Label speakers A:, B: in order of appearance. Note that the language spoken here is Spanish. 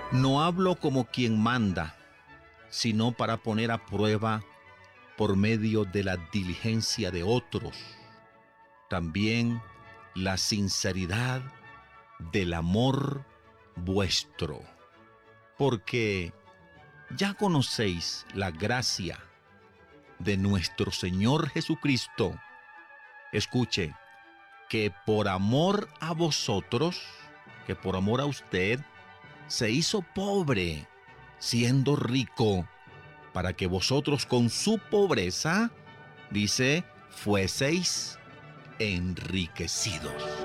A: No hablo como quien manda, sino para poner a prueba por medio de la diligencia de otros, también la sinceridad del amor vuestro, porque ya conocéis la gracia de nuestro Señor Jesucristo. Escuche, que por amor a vosotros, que por amor a usted, se hizo pobre, siendo rico, para que vosotros con su pobreza, dice, fueseis enriquecidos.